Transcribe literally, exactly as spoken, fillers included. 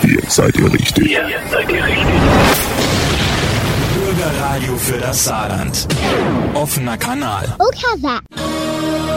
Hier seid ihr richtig. Hier seid ihr richtig. Bürgerradio für das Saarland. Offener Kanal. Okaza.